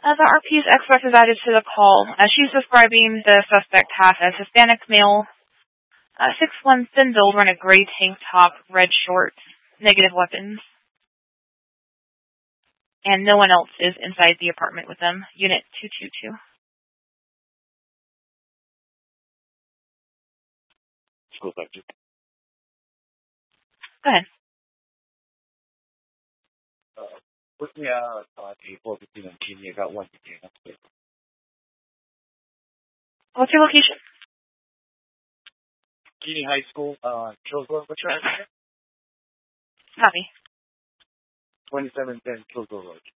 The RP's expert is added to the call. She's describing the suspect half as Hispanic male, 6'1", thin build, wearing a gray tank top, red shorts, negative weapons. And no one else is inside the apartment with them. Unit 222. School subject. Go ahead. Put me out at a 4:15 on Genie. I got one ticket. What's your location? Genie High School, Kilgore. What's your address? Copy. 2710 Kilgore Road.